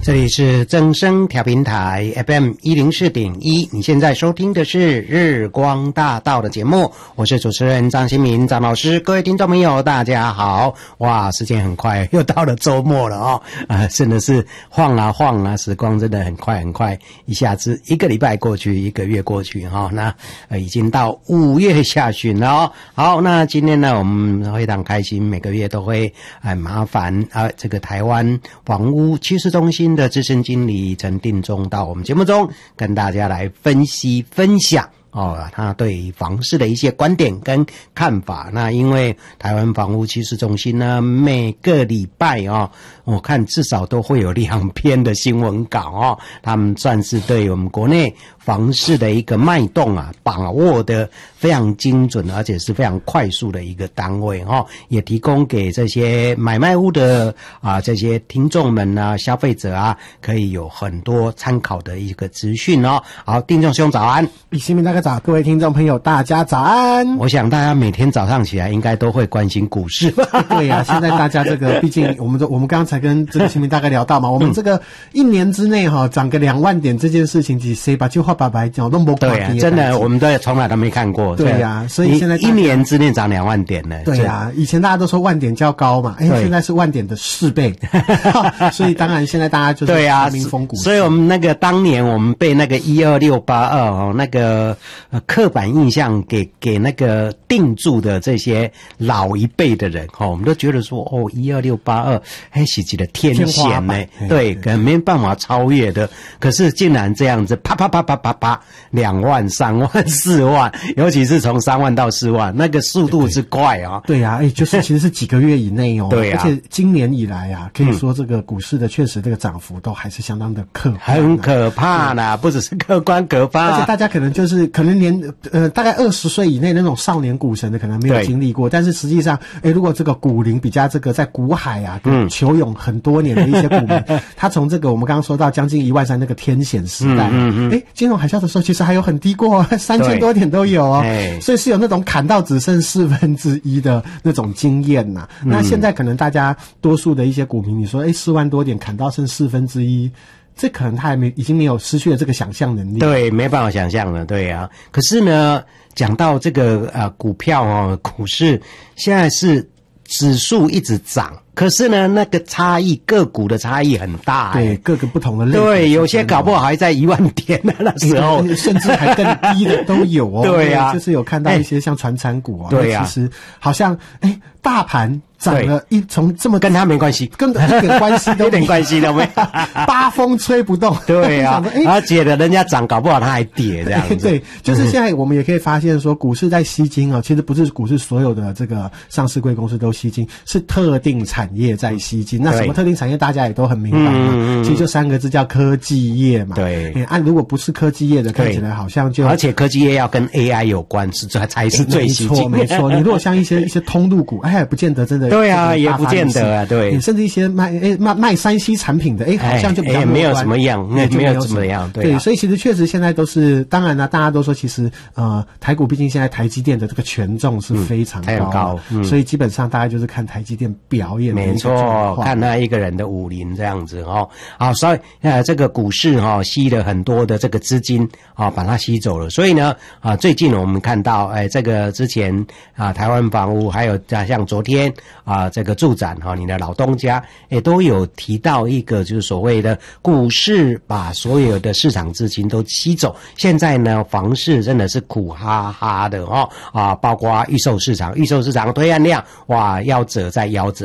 这里是正声调频台 FM 104.1，你现在收听的是日光大道的节目，我是主持人张新民张老师。各位听众朋友大家好，哇，时间很快又到了周末了哦，真的是晃啊晃啊，时光真的很快很快，一下子一个礼拜过去，一个月过去哈，那已经到5月下旬了哦。好，那今天呢我们非常开心，每个月都会麻烦这个台湾房屋趋势中心的资深经理陈定中到我们节目中跟大家来分析分享他对房市的一些观点跟看法。那因为台湾房屋趋势中心呢，每个礼拜我看至少都会有2篇的新闻稿他们算是对我们国内房市的一个脉动把握的非常精准，而且是非常快速的一个单位也提供给这些买卖屋的这些听众们消费者可以有很多参考的一个资讯好，定中兄早安。 新民大哥早，各位听众朋友大家早安。 我想大家每天早上起来应该都会关心股市对呀，现在大家这个毕竟我们刚才跟这个新民大哥聊到嘛，我们这个1年之内涨个2万点这件事情，谁把句话白白讲都没看。 对啊，真的我们都从来都没看过。 对呀，所以现在 1年之内涨2万点呢。 对呀，以前大家都说万点较高嘛，现在是万点的4倍所以当然现在大家就是全民疯股市。 所以我们那个当年我们被那个12682那个刻板印象给那个定住的这些老一辈的人我们都觉得说12682是一个天险呢，对，可能没办法超越的。可是竟然这样子啪啪啪啪啪啪2万3万4万，尤其是从3万到4万，那个速度之快对啊，就是其实是几个月以内对啊， 而且今年以来可以说这个股市的确实这个涨幅都还是相当的客观， 很可怕啦，不只是客观可怕， 而且大家可能连大概20岁以内那种少年股神的可能没有经历过，但是实际上如果这个股龄比较这个在股海求泳很多年的一些股民他从这个我们刚刚说到将近1万3那个天险时代金融海啸的时候其实还有很低过3000多点都有所以是有那种砍到只剩1/4的那种经验那现在可能大家多数的一些股民你说4万多点砍到剩1/4，这可能他已经没有失去了这个想象能力。 对，没办法想象了，对啊。可是呢，讲到这个股票股市现在是指数一直涨，可是呢，那个个股的差异很大对，各个不同的类型。 对，有些搞不好还在1万点那时候， 甚至还更低的都有对啊， 就是有看到一些像传产股对啊， 其实好像大盘涨了从这么跟他没关系， 跟一点关系都一点关系都没有八风吹不动。 对啊，而且人家涨搞不好他还跌这样子。 对，就是现在我们也可以发现说股市在吸金其实不是股市所有的这个上市柜公司都吸金，是特定产业在吸金。那什么特定产业大家也都很明白嘛，其实就3个字叫科技业嘛。 对， 如果不是科技业的看起来好像就， 而且科技业要跟 AI 有关才是最吸金。 没错。你如果像一些通路股不见得真的对啊，也不见得对， 甚至一些卖 3C 产品的好像就比较没有什么样，没有什么样。 对，所以其实确实现在都是，当然了，大家都说其实台股毕竟现在台积电的这个权重是非常高，所以基本上大家就是看台积电表演的一个状况， 没错，看他一个人的武林这样子好，所以这个股市吸了很多的这个资金把它吸走了。所以呢最近我们看到这个之前台湾房屋还有像昨天这个住展你的老东家也都有提到一个就是所谓的股市把所有的市场资金都吸走。现在呢房市真的是苦哈哈的包括预售市场推案量哇夭折再夭折。